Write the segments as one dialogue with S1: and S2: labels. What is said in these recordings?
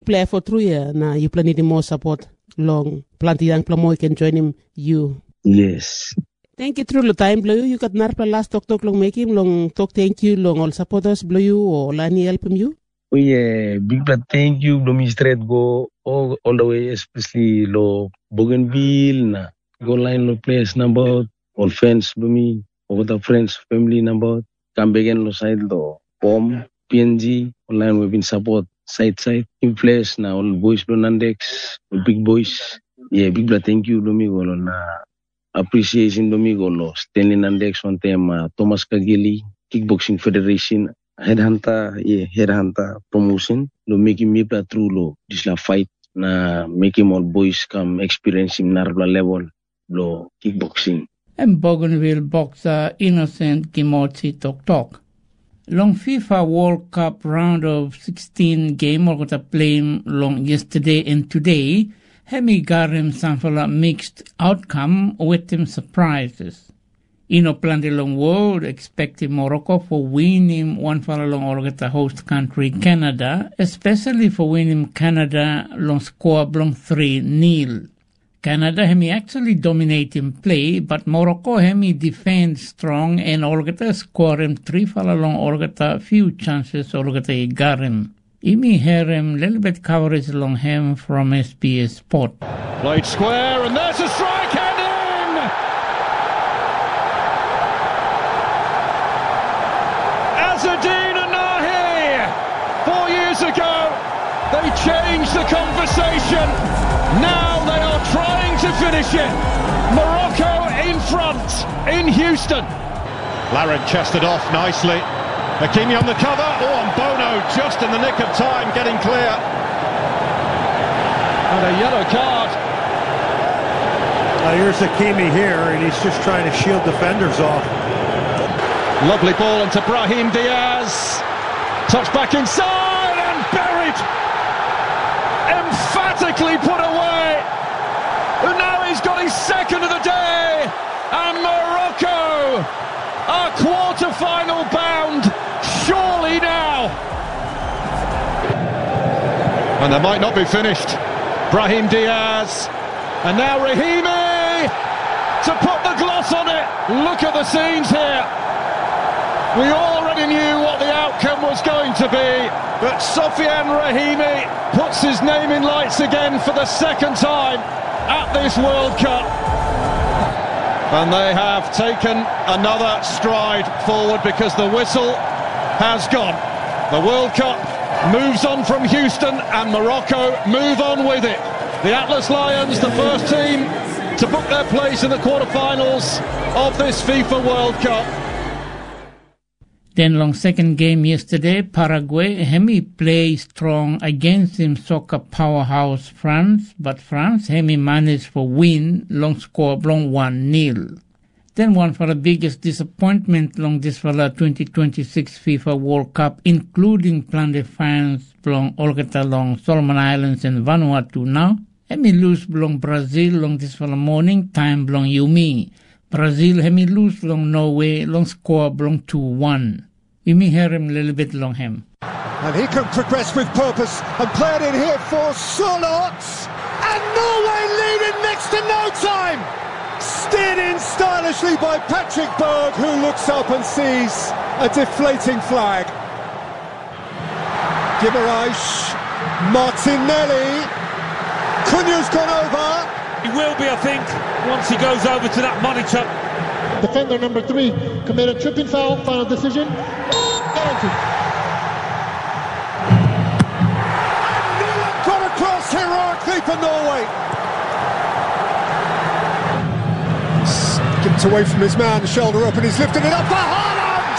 S1: Play for 3 years. Now you plan need more support. Long plenty young Plamoy can join him. You.
S2: Yes.
S1: Thank you through the time blue. You got narpa last talk long make him long talk thank you long all supporters blue you or Lani help him you.
S2: Oh yeah, big blood thank you. Blow me straight go all the way, especially lo Bougainville na go line lo place number all friends blow me over the friends family number come again lo side lo POM PNG online we've been support side in place na all boys blow Nandex all big boys. Yeah, big blood thank you blow me go lo na appreciation blow me go lo Stanley Nandex one time Thomas Kagili Kickboxing Federation Headhunter promotion lo making me play through lo this la fight na making all boys come experiencing narva level lo kickboxing.
S3: And Bougainville boxer Innocent Kimotsi Tok. Long FIFA World Cup round of 16 game or got a play long yesterday and today, Hemi Garim Sanfala mixed outcome with them surprises. Ino plan the long world expecting Morocco for winning one for long orgata host country Canada, especially for winning Canada long score long 3-0. Canada hemi actually dominating play, but Morocco hemi defend strong and orgata score him 3 for long orgata few chances orgata garim. Imi herem little bit coverage along him from SBS Sport.
S4: Played square and there's a strike and in! Azzedine Nahi! 4 years ago, they changed the conversation. Now they are trying to finish it. Morocco in front in Houston. Larin chested off nicely. Hakimi on the cover. Oh, and Bono just in the nick of time getting clear. And a yellow card.
S5: Here's Hakimi here, and he's just trying to shield defenders off.
S4: Lovely ball into Brahim Diaz. Touch back inside and buried. Emphatically put away. And now he's got his second of the day. And Morocco are quarter-final bound. Surely now. And they might not be finished. Brahim Diaz. And now Rahimi to put the gloss on it. Look at the scenes here. We already knew what the outcome was going to be, but Sofiane Rahimi puts his name in lights again for the second time at this World Cup. And they have taken another stride forward because the whistle has gone. The World Cup moves on from Houston and Morocco move on with it. The Atlas Lions, the first team to book their place in the quarterfinals of this FIFA World Cup.
S3: Then long second game yesterday, Paraguay hemi play strong against him soccer powerhouse France, but France hemi managed for win long score long 1-0. Then one for the biggest disappointment long this for the 2026 FIFA World Cup, including plan de France long Olgata long Solomon Islands and Vanuatu now. Hemi lose long Brazil long this for the morning time long Yumi. Brazil hemi lose long Norway long score long 2-1. We may hear him a little bit long him.
S6: And he can progress with purpose and play it in here for Solot. And Norway leading next to no time. Steered in stylishly by Patrick Berg, who looks up and sees a deflating flag. Guimaraes, Martinelli. Cunha's gone over.
S7: He will be, I think, once he goes over to that monitor.
S8: Defender number 3 committed a tripping foul. Final decision. Penalty.
S6: And Newland got across heroically for Norway. Skipped away from his man, shoulder up, and he's lifted it up for Haaland.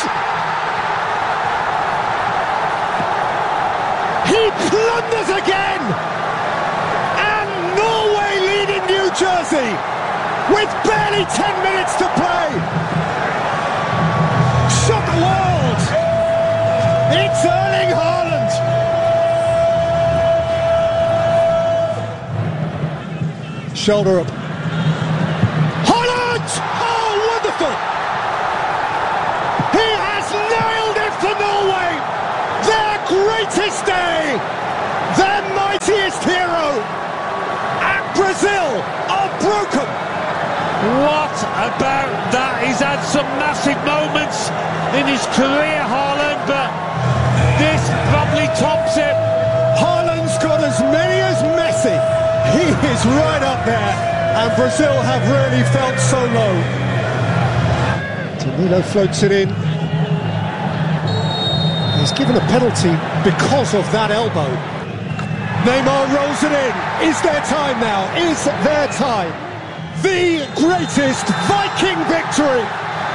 S6: He plunders again. And Norway leading New Jersey with barely 10 minutes to play. Shock the world. It's Erling Haaland. Shoulder up. Haaland! Oh, wonderful! He has nailed it for Norway. Their greatest day. Their mighty Brazil are broken.
S7: What about that? He's had some massive moments in his career, Haaland, but this probably tops it.
S6: Haaland's got as many as Messi. He is right up there, and Brazil have really felt so low. Danilo floats it in. He's given a penalty because of that elbow. Neymar rolls it in. Is their time now? Is their time? The greatest Viking victory.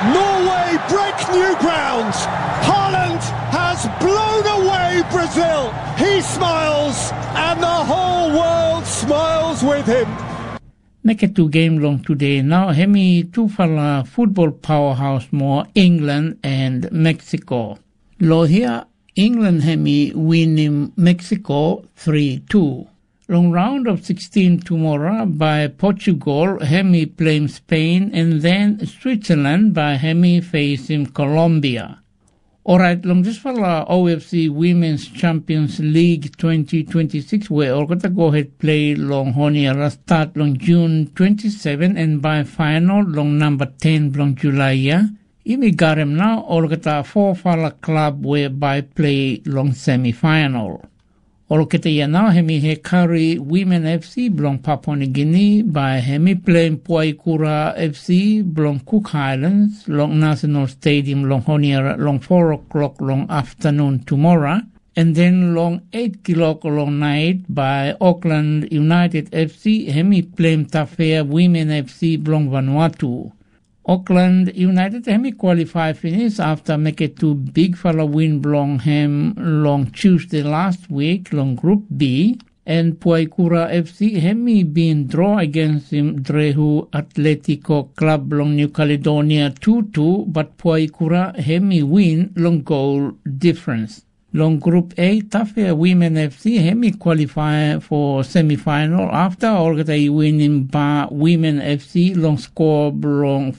S6: Norway break new ground. Haaland has blown away Brazil. He smiles, and the whole world smiles with him.
S3: Make it two game long today. Now, hemi two fala football powerhouse more England and Mexico. Lo here, England hemi winning Mexico 3-2. Long round of 16 tomorrow by Portugal, hemi playing Spain, and then Switzerland by hemi facing Colombia. Alright, long this fala OFC Women's Champions League 2026, where all got to go ahead play long Honiara start long June 27 and by final long number 10 long July. Imi garem now all got a 4 fala club where by play long semi-final. All got now hemi Hekari Women FC belong Papua New Guinea by hemi playing Puaikura FC belong Cook Highlands long National Stadium long Honiara long 4 o'clock long afternoon tomorrow, and then long 8 o'clock long night by Auckland United FC hemi playing Tafea Women FC belong Vanuatu. Auckland United hemi qualify finish after make it two big fella win belong hem long Tuesday last week long Group B, and Puaikura FC hemi being draw against him Drehu Atletico Club long New Caledonia 2-2, but Puaikura hemi win long goal difference. Long Group A, Tafea Women FC hemi qualify for semi-final after Olgata winning by Women FC long score long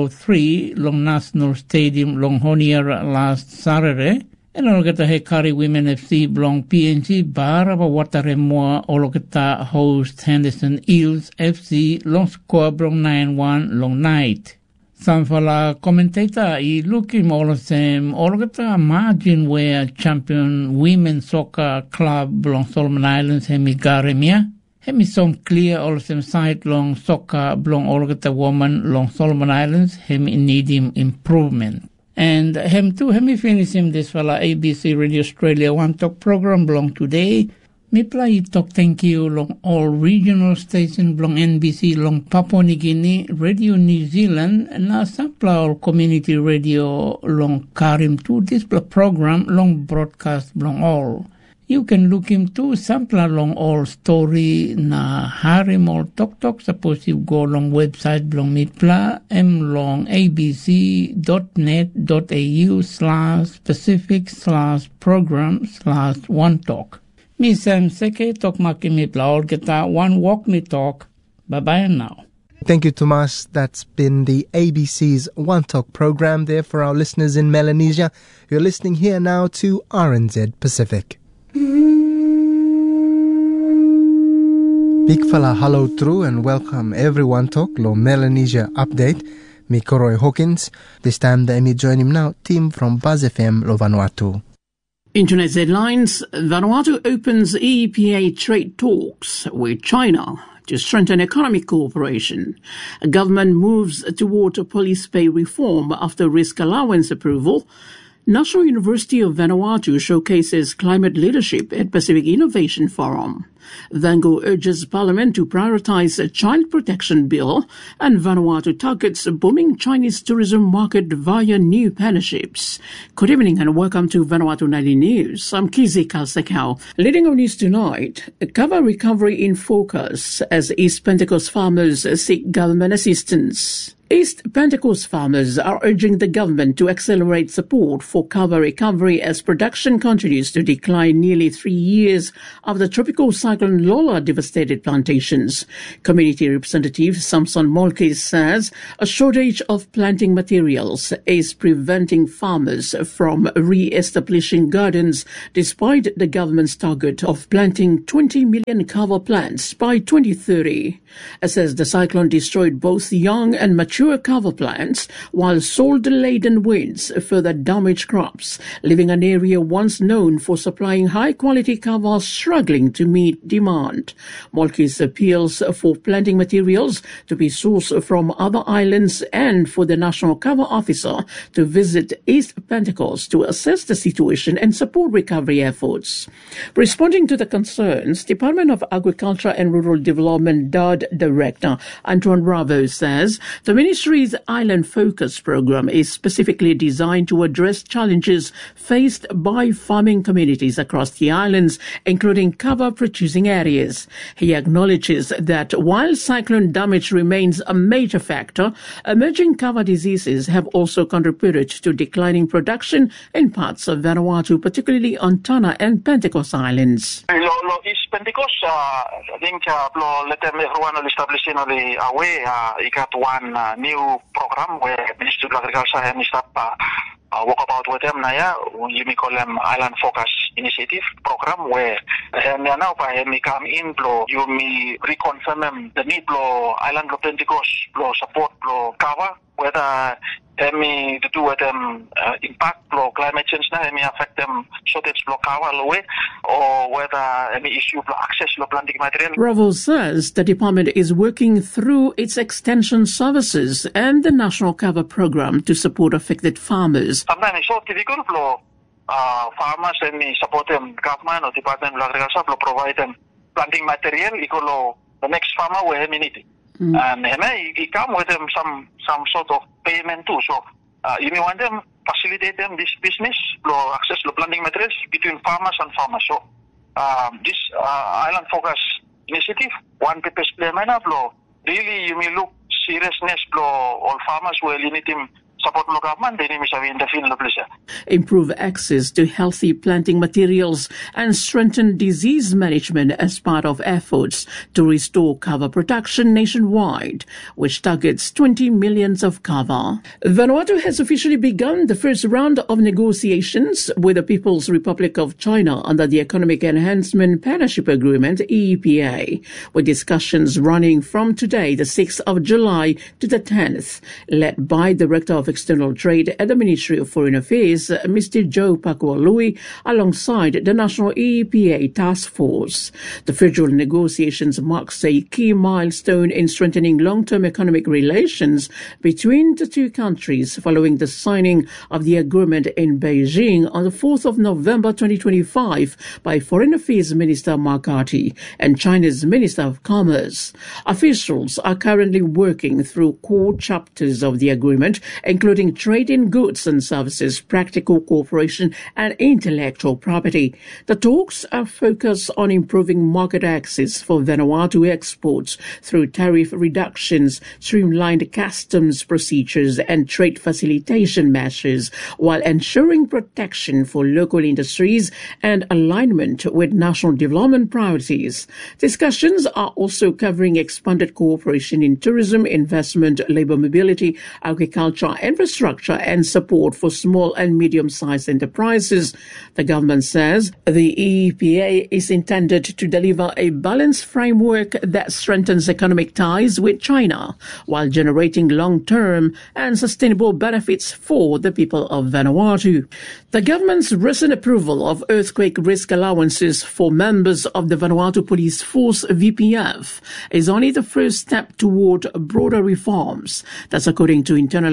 S3: 4-3 long National Stadium long Honiara last Saturday, and Olgata Hekari Women FC long PNG Baraba Wataremoa Olgata host Henderson Eels FC long score long 9-1 long night. Sanfala commentator I looking all of them all got margin where champion women's soccer club long Solomon Islands hemi garemia. Hemi some clear all of them side long soccer long all got woman long Solomon Islands hemi need him improvement. And hemi finish him this fella ABC Radio Australia One Talk program belong today. Me play talk thank you long all regional station long NBC long Papua New Guinea, Radio New Zealand, and now sampla all community radio long Karim to this program long broadcast long all. You can look him to sampla long all story na Harim all talk suppose you go long website long mitpla long abc.net.au/specific/program/one talk. Me Sam Seke talk maki mi plaol geta one walk me talk. Bye-bye now.
S9: Thank you, Tomas. That's been the ABC's One Talk program there for our listeners in Melanesia. You're listening here now to RNZ Pacific. Big fella hello through and welcome everyone talk lo Melanesia update. Me Koroi Hawkins. This time the me join him now team from Buzz FM lo Vanuatu.
S10: Internet headlines. Vanuatu opens EEPA trade talks with China to strengthen economic cooperation. Government moves toward police pay reform after risk allowance approval. National University of Vanuatu showcases climate leadership at Pacific Innovation Forum. Vango urges Parliament to prioritize a child protection bill, and Vanuatu targets a booming Chinese tourism market via new partnerships. Good evening and welcome to Vanuatu Nightly News. I'm Kizi Kalsekau. Leading on news tonight, cover recovery in focus as East Pentecost farmers seek government assistance. East Pentecost farmers are urging the government to accelerate support for cover recovery as production continues to decline nearly 3 years after Tropical Cyclone Lola devastated plantations. Community Representative Samson Molkis says a shortage of planting materials is preventing farmers from re-establishing gardens despite the government's target of planting 20 million cover plants by 2030. It says the cyclone destroyed both young and mature cover plants, while solid-laden winds further damaged crops, leaving an area once known for supplying high-quality cover struggling to meet demand. Molkis appeals for planting materials to be sourced from other islands and for the National Cover Officer to visit East Pentecost to assess the situation and support recovery efforts. Responding to the concerns, Department of Agriculture and Rural Development DARD Director Antoine Bravo says the Ministry's Island Focus program is specifically designed to address challenges faced by farming communities across the islands, including cover-producing areas. He acknowledges that while cyclone damage remains a major factor, emerging cover diseases have also contributed to declining production in parts of Vanuatu, particularly on Tanna and Pentecost Islands.
S11: East Pentecost, I think let them everyone will establish a way. You got one new program where Ministry of Agriculture and staff walk about with them now. You may call them Island Focus Initiative program where now by me come in you may reconfirm them the need Island Pentecost support cover whether any to do with them impact climate change now may affect them shortage cover away or whether any issue access planting material.
S10: Bravo says the department is working through its extension services and the National Cover Program to support affected farmers.
S11: Sometimes it's so difficult farmers and support them government or Department of Agriculture provide them planting material equal the next farmer where he need it. And he come with them some sort of payment too. So you may want them facilitate them this business, access to planting materials between farmers and farmers. So this Island Focus Initiative, one purpose play really you may look seriousness all farmers will need him support the government, they need to intervene in the place.
S10: Improve access to healthy planting materials and strengthen disease management as part of efforts to restore cover production nationwide, which targets 20 million of cover. Vanuatu has officially begun the first round of negotiations with the People's Republic of China under the Economic Enhancement Partnership Agreement, EEPA, with discussions running from today, the 6th of July, to the 10th, led by Director of External Trade at the Ministry of Foreign Affairs, Mr. Joe Pakualui, alongside the National EEPA Task Force. The federal negotiations marks a key milestone in strengthening long-term economic relations between the two countries following the signing of the agreement in Beijing on the 4th of November 2025 by Foreign Affairs Minister Mark Carty and China's Minister of Commerce. Officials are currently working through core chapters of the agreement, including trade in goods and services, practical cooperation, and intellectual property. The talks are focused on improving market access for Vanuatu exports through tariff reductions, streamlined customs procedures, and trade facilitation measures, while ensuring protection for local industries and alignment with national development priorities. Discussions are also covering expanded cooperation in tourism, investment, labor mobility, agriculture, infrastructure, and support for small and medium-sized enterprises. The government says the EEPA is intended to deliver a balanced framework that strengthens economic ties with China while generating long-term and sustainable benefits for the people of Vanuatu. The government's recent approval of earthquake risk allowances for members of the Vanuatu Police Force VPF is only the first step toward broader reforms. That's according to Internal Affairs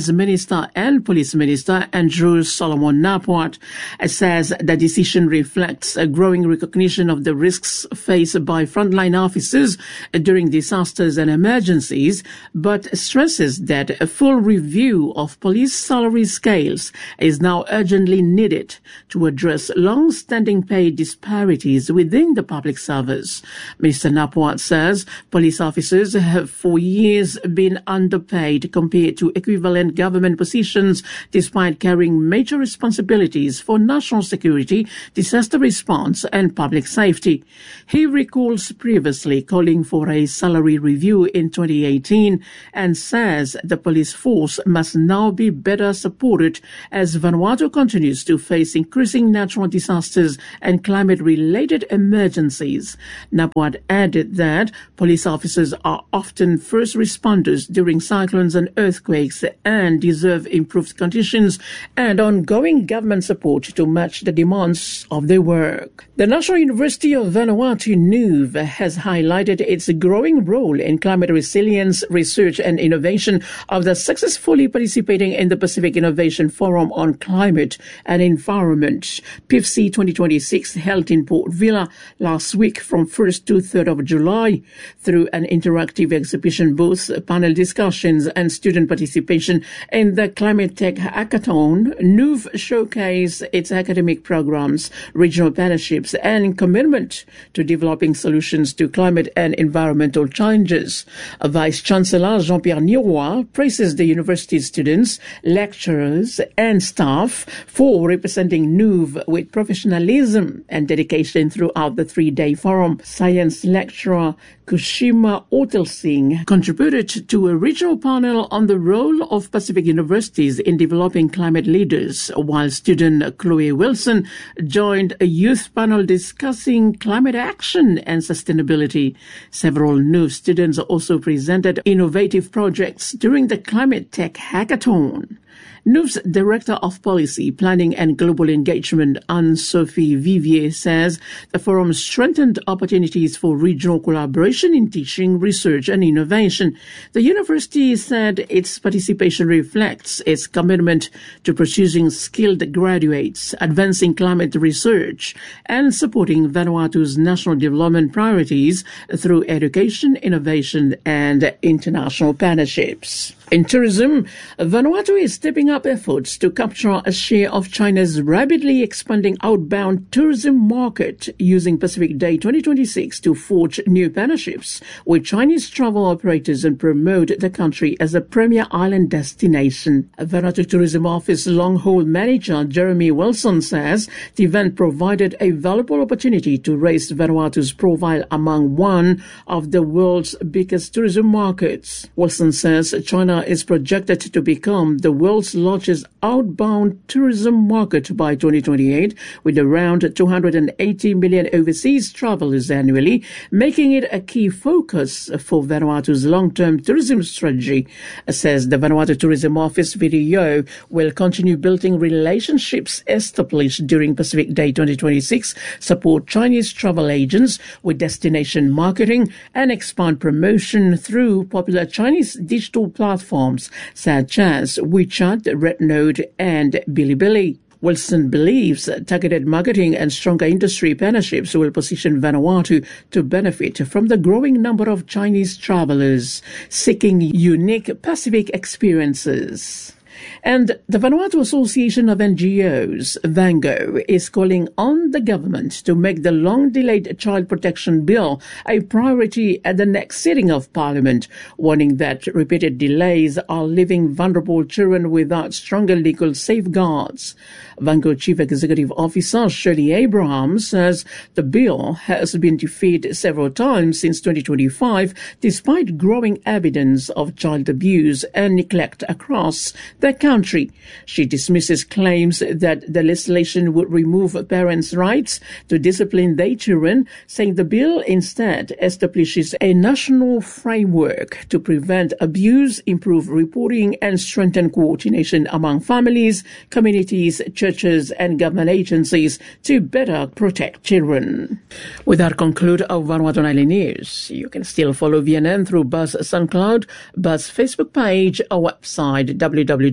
S10: Minister and Police Minister Andrew Solomon Napuat says the decision reflects a growing recognition of the risks faced by frontline officers during disasters and emergencies, but stresses that a full review of police salary scales is now urgently needed to address long-standing pay disparities within the public service. Mr. Napuat says police officers have for years been underpaid compared to equivalent government positions despite carrying major responsibilities for national security, disaster response and public safety. He recalls previously calling for a salary review in 2018 and says the police force must now be better supported as Vanuatu continues to face increasing natural disasters and climate-related emergencies. Napuat added that police officers are often first responders during cyclones and earthquakes and deserve improved conditions and ongoing government support to match the demands of their work. The National University of Vanuatu, NUV, has highlighted its growing role in climate resilience, research and innovation after successfully participating in the Pacific Innovation Forum on Climate and Environment, PIFC 2026, held in Port Vila last week from 1st to 3rd of July. Through an interactive exhibition booth, panel discussions and student participation in the Climate Tech Hackathon, NUV showcased its academic programs, regional partnerships and commitment to developing solutions to climate and environmental challenges. Vice-Chancellor Jean-Pierre Niroy praises the university's students, lecturers and staff for representing NUV with professionalism and dedication throughout the 3-day forum. Science lecturer Kushima Otelsing contributed to a regional panel on the role of Pacific universities in developing climate leaders, while student Chloe Wilson joined a youth panel discussing climate action and sustainability. Several new students also presented innovative projects during the Climate Tech Hackathon. NUV's Director of Policy, Planning and Global Engagement, Anne-Sophie Vivier, says the forum strengthened opportunities for regional collaboration in teaching, research and innovation. The university said its participation reflects its commitment to producing skilled graduates, advancing climate research and supporting Vanuatu's national development priorities through education, innovation and international partnerships. In tourism, Vanuatu is stepping up efforts to capture a share of China's rapidly expanding outbound tourism market using Pacific Day 2026 to forge new partnerships with Chinese travel operators and promote the country as a premier island destination. Vanuatu Tourism Office long-haul manager Jeremy Wilson says the event provided a valuable opportunity to raise Vanuatu's profile among one of the world's biggest tourism markets. Wilson says China is projected to become the world's largest outbound tourism market by 2028, with around 280 million overseas travelers annually, making it a key focus for Vanuatu's long-term tourism strategy. Says the Vanuatu Tourism Office, VTO will continue building relationships established during Pacific Day 2026, support Chinese travel agents with destination marketing, and expand promotion through popular Chinese digital platforms such as WeChat, RedNote, and Bilibili. Wilson believes targeted marketing and stronger industry partnerships will position Vanuatu to benefit from the growing number of Chinese travelers seeking unique Pacific experiences. And the Vanuatu Association of NGOs, VANGO, is calling on the government to make the long-delayed Child Protection Bill a priority at the next sitting of Parliament, warning that repeated delays are leaving vulnerable children without stronger legal safeguards. VANGO Chief Executive Officer Shirley Abraham says the bill has been defeated several times since 2025, despite growing evidence of child abuse and neglect across the country. She dismisses claims that the legislation would remove parents' rights to discipline their children, saying the bill instead establishes a national framework to prevent abuse, improve reporting, and strengthen coordination among families, communities, churches, and government agencies to better protect children. With that, conclude our Vanuatu Nightly News. You can still follow VNN through Buzz SoundCloud, Buzz Facebook page, our website, www.vnn.com.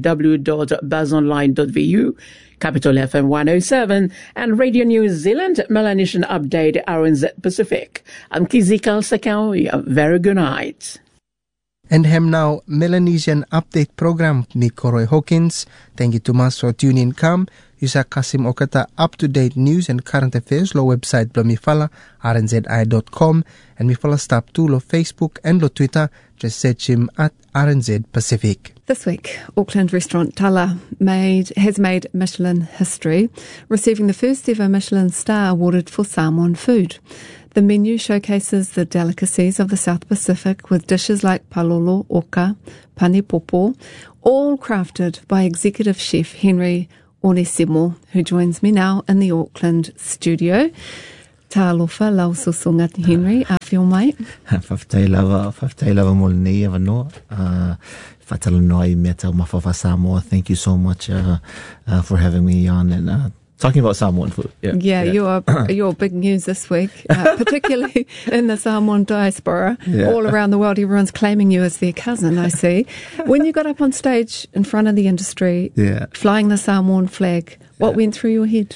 S10: www.buzzonline.vu, Capital FM 107, and Radio New Zealand Melanesian Update RNZ Pacific. I'm Kizikal Sakau. Very good night.
S9: And hem now Melanesian Update program ni Koroy Hawkins. Thank you to mas for tuning come. Yusa Kasim Okata up-to-date news and current affairs lo website blo mifala rnzi.com and mifala stop to lo Facebook and lo Twitter. Just search him at RNZ Pacific.
S12: This week, Auckland restaurant Tala has made Michelin history, receiving the first ever Michelin star awarded for Samoan food. The menu showcases the delicacies of the South Pacific with dishes like palolo, oka, pane popo, all crafted by executive chef Henry Onesimo, who joins me now in the Auckland studio. Tā alofa, lau susunga Henry, a whio mai.
S13: Whawhtai lava molini ava noa. Whatala noi mea tau mawhawha Samoa. Thank you so much for having me on and talking about Samoan food.
S12: Yeah. You're big news this week, particularly in the Samoan diaspora. Yeah. All around the world, everyone's claiming you as their cousin, I see. When you got up on stage in front of the industry, flying the Samoan flag, what went through your head?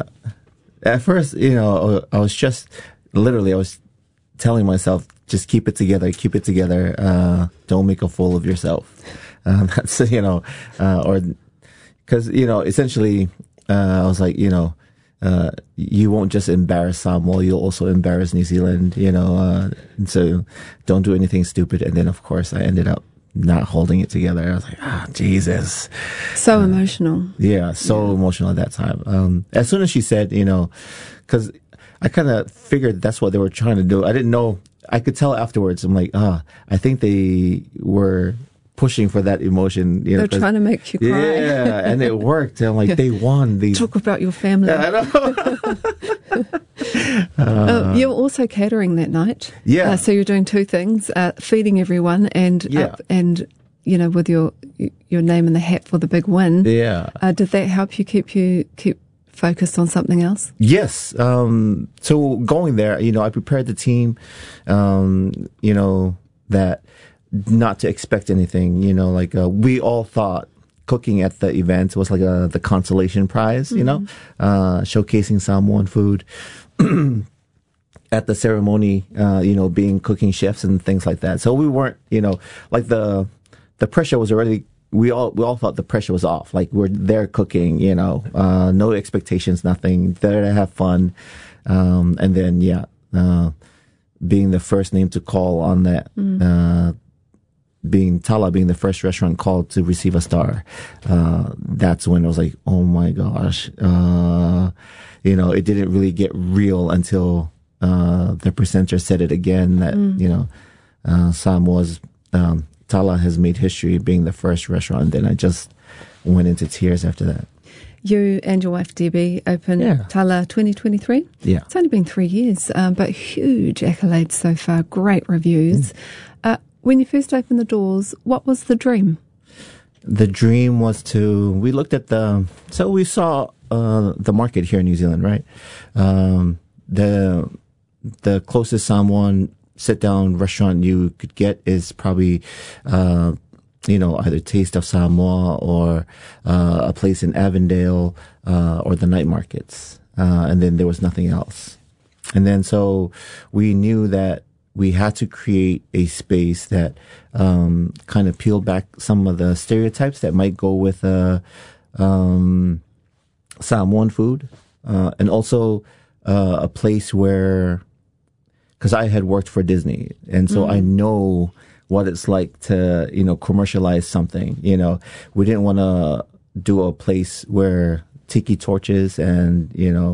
S13: At first, I was just, literally, I was telling myself, just keep it together, don't make a fool of yourself. That's, or, because, essentially, I was like, you won't just embarrass Samoa, you'll also embarrass New Zealand, and so don't do anything stupid. And then, of course, I ended up not holding it together. I was like, Jesus.
S12: So emotional.
S13: Yeah, emotional at that time. As soon as she said, because I kind of figured that's what they were trying to do. I didn't know. I could tell afterwards. I'm like, I think they were pushing for that emotion.
S12: They're trying to make you cry.
S13: Yeah, and it worked. I'm like, they won.
S12: Talk about your family.
S13: Yeah, I know.
S12: You were also catering that night.
S13: Yeah.
S12: So you're doing two things, feeding everyone and with your name in the hat for the big win.
S13: Yeah.
S12: Did that help you keep focused on something else?
S13: Yes. So going there, I prepared the team, that not to expect anything, we all thought cooking at the event was like the consolation prize, showcasing Samoan food at the ceremony, being cooking chefs and things like that. So we weren't, like the pressure was already, we all thought the pressure was off. Like we're there cooking, no expectations, nothing, there to have fun. And then, being the first name to call on that, Tala being the first restaurant called to receive a star, that's when I was like, oh my gosh, it didn't really get real until the presenter said it again that Samoa's Tala has made history being the first restaurant. And then I just went into tears after that.
S12: You and your wife Debbie opened Tala 2023.
S13: Yeah,
S12: it's only been 3 years, but huge accolades so far, great reviews. When you first opened the doors, what was the dream?
S13: The dream was we looked at we saw the market here in New Zealand, right? The closest Samoan sit-down restaurant you could get is probably, either Taste of Samoa or a place in Avondale or the night markets. And then there was nothing else. And then so we knew that we had to create a space that kind of peeled back some of the stereotypes that might go with Samoan food. And also a place where, because I had worked for Disney, and so I know what it's like to, commercialize something. We didn't want to do a place where tiki torches and,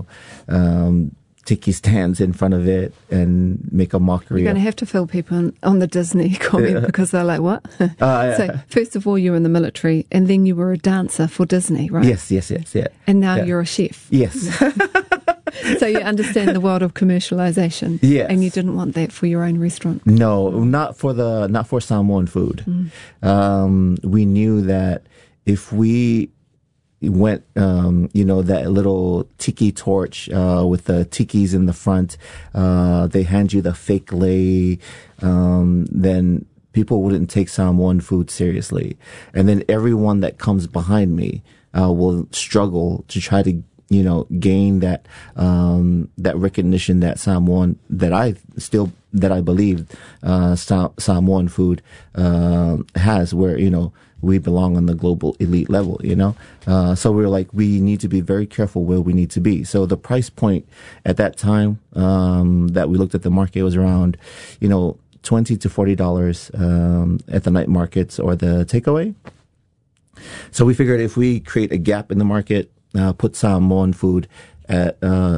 S13: tiki stands in front of it and make a mockery.
S12: You're going to have to fill people on the Disney comment because they're like, what? So first of all, you were in the military and then you were a dancer for Disney, right?
S13: Yes. Yeah.
S12: And now you're a chef.
S13: Yes.
S12: So you understand the world of commercialization.
S13: Yes.
S12: And you didn't want that for your own restaurant.
S13: No, not for Samoan food. We knew that if we went, that little tiki torch with the tikis in the front, they hand you the fake lei, then people wouldn't take Samoan food seriously. And then everyone that comes behind me will struggle to try to, gain that that recognition that Samoan, that I believe Samoan food has, where, we belong on the global elite level, So we're like, we need to be very careful where we need to be. So the price point at that time that we looked at the market was around, $20 to $40 at the night markets or the takeaway. So we figured if we create a gap in the market, put Samoan food at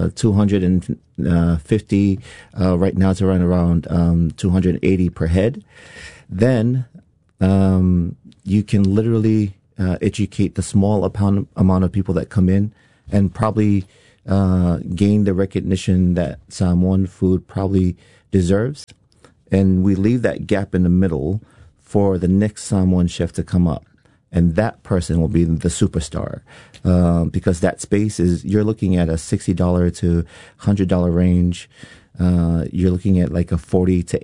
S13: $250, right now it's around 280 per head, then you can literally educate the small amount of people that come in and probably gain the recognition that Samoan food probably deserves. And we leave that gap in the middle for the next Samoan chef to come up. And that person will be the superstar, because that space you're looking at a $60 to $100 range. You're looking at like a $40 to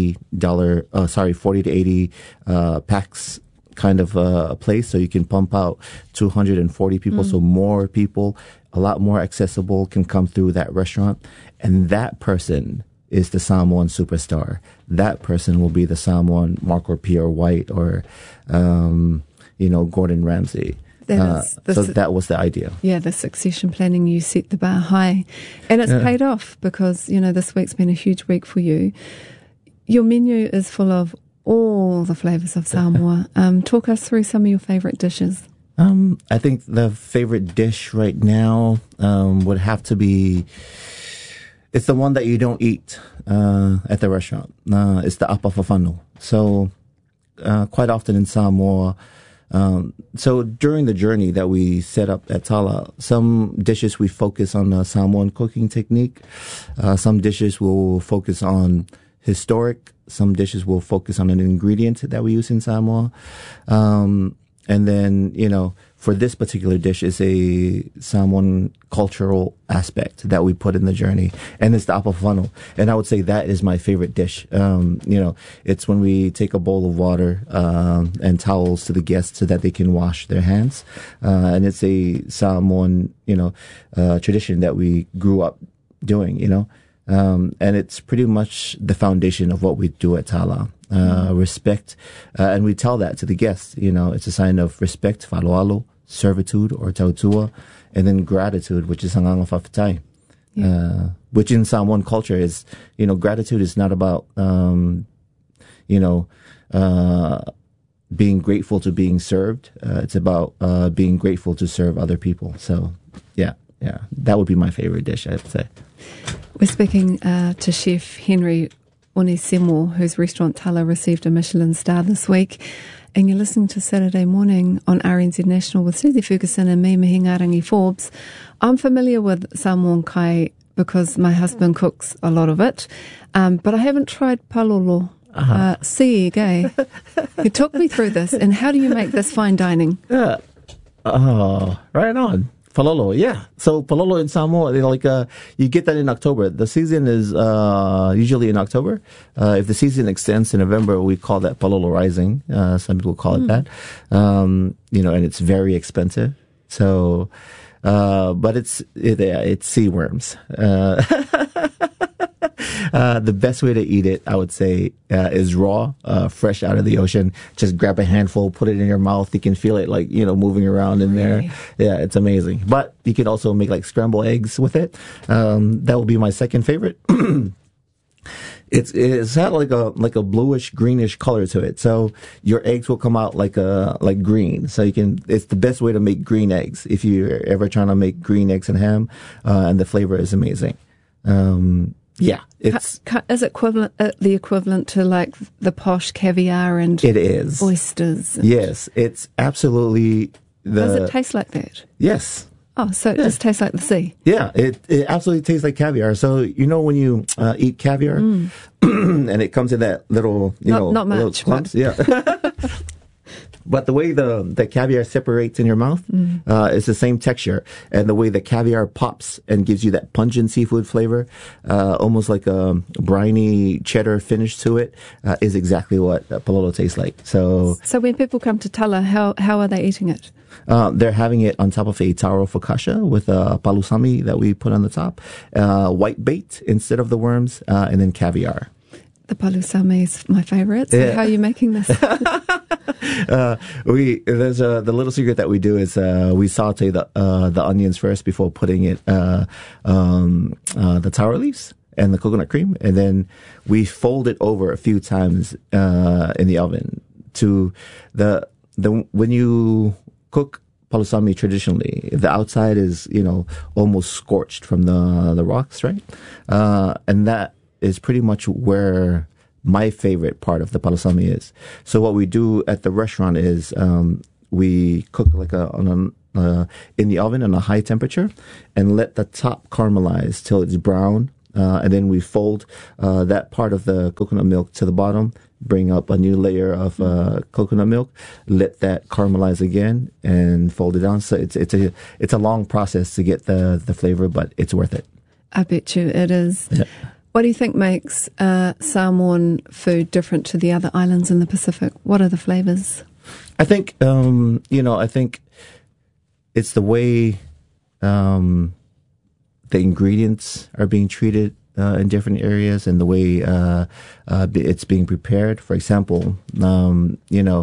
S13: $80 packs kind of a place. So you can pump out 240 people. So more people, a lot more accessible, can come through that restaurant. And that person is the Samoan superstar. That person will be the Samoan Marco Pierre White or, Gordon Ramsay. So that was the idea.
S12: Yeah, the succession planning, you set the bar high. And it's paid off because, this week's been a huge week for you. Your menu is full of all the flavours of Samoa. Talk us through some of your favourite dishes.
S13: I think the favorite dish right now would have to be, it's the one that you don't eat at the restaurant. It's the apafafano. So quite often in Samoa, so during the journey that we set up at Tala, some dishes we focus on the Samoan cooking technique. Some dishes will focus on historic. Some dishes will focus on an ingredient that we use in Samoa. And then, for this particular dish is a Samoan cultural aspect that we put in the journey. And it's the apafano. And I would say that is my favorite dish. It's when we take a bowl of water and towels to the guests so that they can wash their hands. And it's a Samoan, tradition that we grew up doing, and it's pretty much the foundation of what we do at Tala. Respect, and we tell that to the guests. It's a sign of respect, faloalo, servitude or tautua, and then gratitude, which is hangang fafitai. Which in Samoan culture is, gratitude is not about, being grateful to being served. It's about being grateful to serve other people. So, yeah, that would be my favorite dish, I'd say.
S12: We're speaking to Chef Henry Onesimo, whose restaurant Tala received a Michelin star this week. And you're listening to Saturday Morning on RNZ National with Susie Ferguson and me, Mihingarangi Forbes. I'm familiar with Samoan kai because my husband cooks a lot of it, but I haven't tried palolo. Gay. You took me through this, and how do you make this fine dining?
S13: Right on. Palolo, yeah. So palolo in Samoa, you get that in October. The season is usually in October. If the season extends to November, we call that palolo rising. Some people call it that. And it's very expensive. So, but it's sea worms. The best way to eat it, I would say, is raw, fresh out of the ocean. Just grab a handful, put it in your mouth. You can feel it moving around in there. Yeah, it's amazing. But you can also make scrambled eggs with it. That will be my second favorite. It's had like a bluish greenish color to it. So your eggs will come out like green. So it's the best way to make green eggs if you're ever trying to make green eggs and ham, and the flavor is amazing. Yeah, it's
S12: is it the equivalent to the posh caviar and
S13: it is
S12: oysters?
S13: Yes, it's absolutely
S12: Does it taste like that?
S13: Yes.
S12: Oh, so it just tastes like the sea.
S13: Yeah, it absolutely tastes like caviar. So when you eat caviar, and it comes in that little
S12: not much
S13: little clumps. Yeah. But the way the caviar separates in your mouth is the same texture. And the way the caviar pops and gives you that pungent seafood flavor, almost like a briny cheddar finish to it, is exactly what pololo tastes like. So
S12: when people come to Tala, how are they eating it?
S13: They're having it on top of a taro focaccia with palusami that we put on the top, white bait instead of the worms, and then caviar.
S12: The palusami is my favorite. So how are you making this?
S13: There's the little secret that we do is we saute the onions first before putting it the taro leaves and the coconut cream, and then we fold it over a few times in the oven. To the when you cook palusami traditionally, the outside is almost scorched from the rocks, right? And that is pretty much where my favorite part of the palusami is. So what we do at the restaurant is we cook like in the oven on a high temperature and let the top caramelize till it's brown. And then we fold that part of the coconut milk to the bottom, bring up a new layer of coconut milk, let that caramelize again, and fold it down. So it's a long process to get the flavor, but it's worth it.
S12: I bet you it is. Yeah. What do you think makes Samoan food different to the other islands in the Pacific? What are the flavors?
S13: I think I think it's the way the ingredients are being treated in different areas and the way it's being prepared. For example, the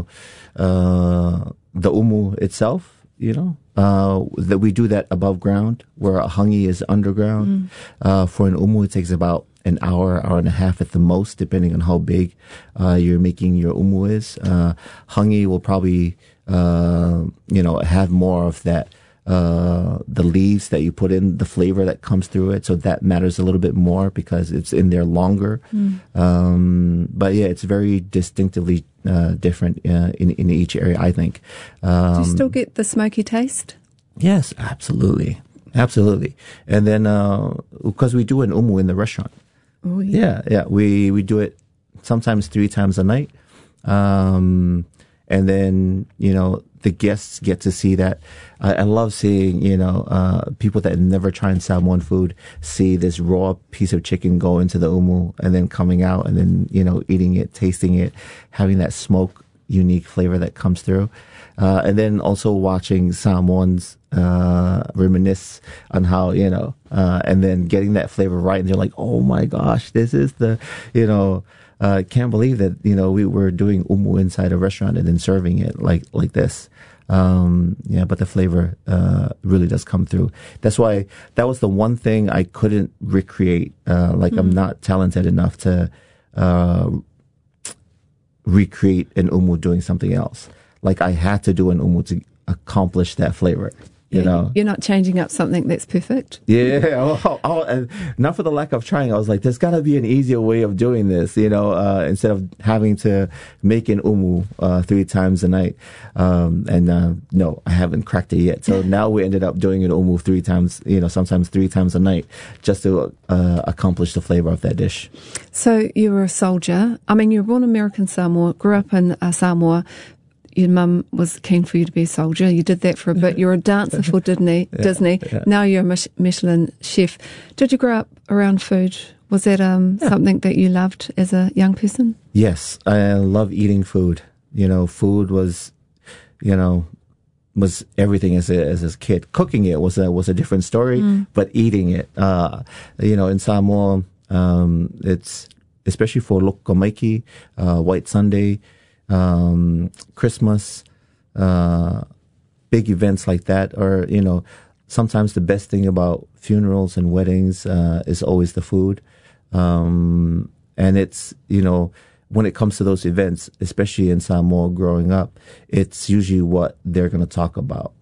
S13: umu itself, that we do that above ground, where a hangi is underground. For an umu, it takes about an hour and a half at the most, depending on how big you're making your umu is. Hangi will probably, have more of that, the leaves that you put in, the flavor that comes through it. So that matters a little bit more because it's in there longer. But yeah, it's very distinctively different in each area, I think.
S12: Do you still get the smoky taste?
S13: Yes, absolutely. Absolutely. And then, because we do an umu in the restaurant.
S12: Oh, yeah.
S13: Yeah. We do it sometimes 3 times a night. And then, the guests get to see that. I love seeing, people that never tried Samoan food see this raw piece of chicken go into the umu and then coming out and then, eating it, tasting it, having that smoke, unique flavor that comes through. And then also watching Samoans reminisce on how, and then getting that flavor right. And they're like, oh my gosh, this is the, can't believe that, we were doing umu inside a restaurant and then serving it like this. But the flavor really does come through. That's why that was the one thing I couldn't recreate. I'm not talented enough to recreate an umu doing something else. Like I had to do an umu to accomplish that flavor.
S12: You're not changing up something that's perfect.
S13: Yeah, not for the lack of trying. I was like, there's got to be an easier way of doing this, instead of having to make an umu 3 times a night. No, I haven't cracked it yet. So now we ended up doing an umu 3 times, sometimes 3 times a night, just to accomplish the flavor of that dish.
S12: So you were a soldier. I mean, you were born American Samoa, grew up in Samoa. Your mum was keen for you to be a soldier. You did that for a bit. You were a dancer for Disney. Yeah. Now you're a Michelin chef. Did you grow up around food? Was that something that you loved as a young person?
S13: Yes, I love eating food. Food was, was everything as a kid. Cooking it was a different story, but eating it, in Samoa, it's especially for Lokomaiki, White Sunday. Christmas, big events like that, or, sometimes the best thing about funerals and weddings, is always the food. And it's, when it comes to those events, especially in Samoa growing up, it's usually what they're going to talk about.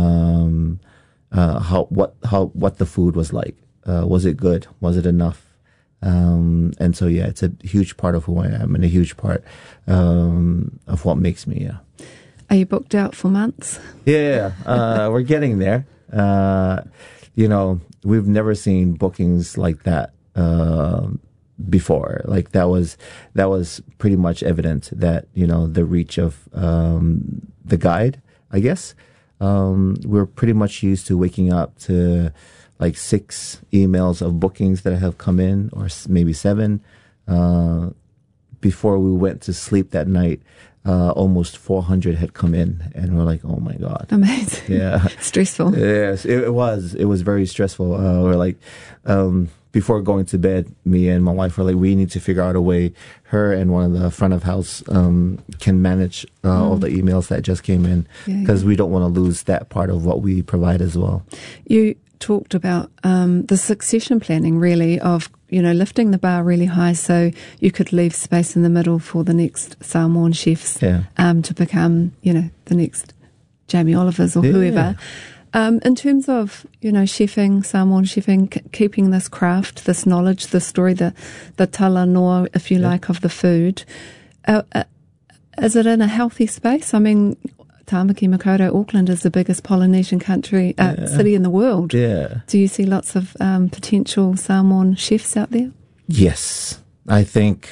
S13: What the food was like. Was it good? Was it enough? And so, yeah, it's a huge part of who I am and a huge part of what makes me, yeah.
S12: Are you booked out for months?
S13: Yeah, we're getting there. We've never seen bookings like that before. Like that was pretty much evident that, the reach of the guide, I guess. We're pretty much used to waking up to like 6 emails of bookings that have come in, or maybe 7. Before we went to sleep that night, almost 400 had come in, and we're like, oh my God.
S12: Amazing.
S13: Yeah.
S12: Stressful.
S13: Yes, it was. It was very stressful. We're like, before going to bed, me and my wife were like, we need to figure out a way. Her and one of the front of house can manage all the emails that just came in, because we don't want to lose that part of what we provide as well.
S12: You talked about the succession planning, really, of lifting the bar really high so you could leave space in the middle for the next Samoan chefs to become the next Jamie Olivers or whoever. In terms of chefing, Samoan chefing, keeping this craft, this knowledge, the story, the tala noa, if you like, of the food, is it in a healthy space? I mean, Tāmaki Makaurau, Auckland is the biggest Polynesian country city in the world. Yeah. Do you see lots of potential Samoan chefs out there?
S13: Yes, I think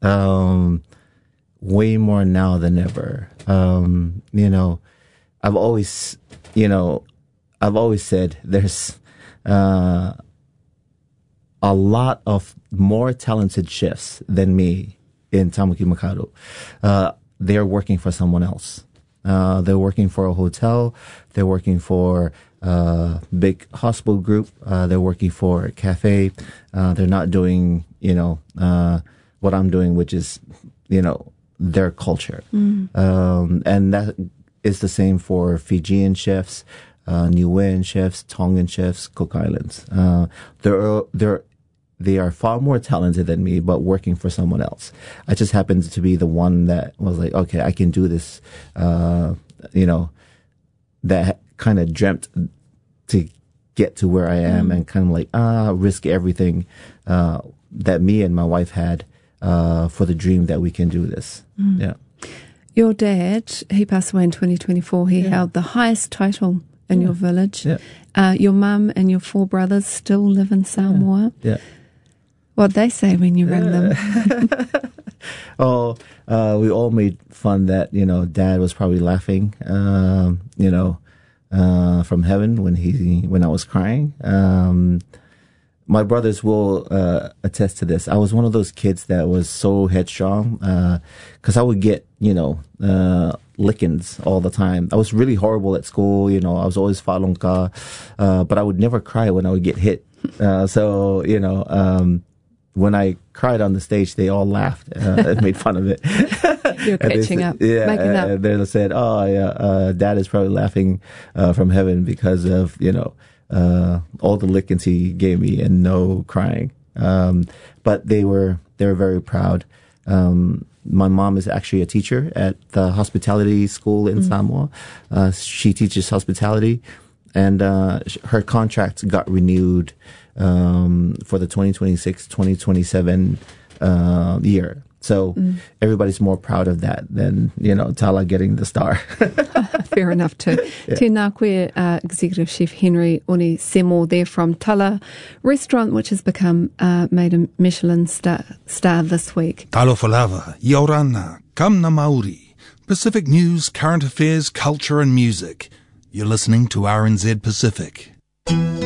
S13: way more now than ever. I've always said there's a lot of more talented chefs than me in Tāmaki Makaurau. They're working for someone else. They're working for a hotel. They're working for a big hospital group. They're working for a cafe. They're not doing, what I'm doing, which is, their culture. And that is the same for Fijian chefs, Niuean chefs, Tongan chefs, Cook Islands. They are far more talented than me, but working for someone else. I just happened to be the one that was like, okay, I can do this, that kind of dreamt to get to where I am and kind of like, risk everything that me and my wife had for the dream that we can do this. Yeah.
S12: Your dad, he passed away in 2024. He held the highest title in your village. Your mum and your 4 brothers still live in Samoa. Yeah. What'd they say when you rang them?
S13: We all made fun that, Dad was probably laughing, from heaven when I was crying. My brothers will attest to this. I was one of those kids that was so headstrong, because I would get, lickings all the time. I was really horrible at school. I was always whalonka, but I would never cry when I would get hit. When I cried on the stage, they all laughed and made fun of it.
S12: You're catching up, making up.
S13: They said, Dad is probably laughing from heaven because of, all the lickings he gave me and no crying. But they were very proud. My mom is actually a teacher at the hospitality school in Samoa. She teaches hospitality, and her contract got renewed for the 2026-2027 year. So everybody's more proud of that than, Tala getting the star.
S12: Fair enough too. Tēnā koe, Executive Chef Henry Oni Semo there from Tala Restaurant, which has become made a Michelin star this week.
S14: Talo Falava, Yorana, Kamna Maori, Pacific news, current affairs, culture and music. You're listening to RNZ Pacific.